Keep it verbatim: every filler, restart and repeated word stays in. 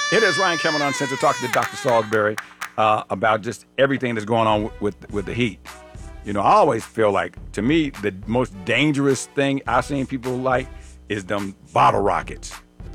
It is Ryan Cameron on Center talking to Doctor Salisbury uh, about just everything that's going on with, with with the heat. You know, I always feel like, to me, the most dangerous thing I've seen people like is them bottle rockets.